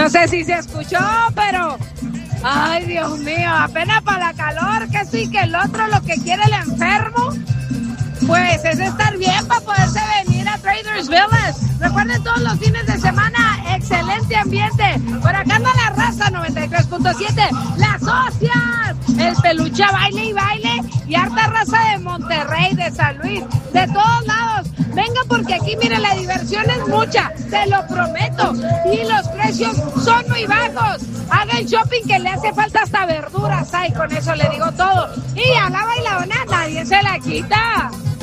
No sé si se escuchó, pero... Ay, Dios mío, apenas para la calor, que sí, que el otro, lo que quiere el enfermo, pues es estar bien para poderse venir a Traders Village. Recuerden, todos los fines de semana, excelente ambiente. Por acá anda la raza, 93.7, las socias, el peluche baile y baile, y harta raza de Monterrey, de San Luis, de todos lados. Venga, porque aquí, miren, la diversión es mucha, te lo prometo, y los precios son muy bajos. Hagan shopping, que le hace falta hasta verduras, ay, con eso le digo todo. Y a la bailadona nadie se la quita.